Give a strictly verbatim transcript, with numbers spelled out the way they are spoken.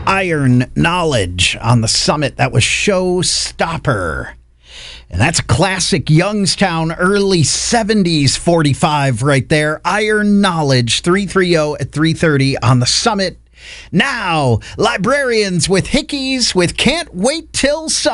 Iron Knowledge on the Summit. That was Showstopper. And that's a classic Youngstown early seventies forty-five right there. Iron Knowledge, three thirty at three thirty on the Summit. Now, Librarians with Hickeys with Can't Wait Till Summer.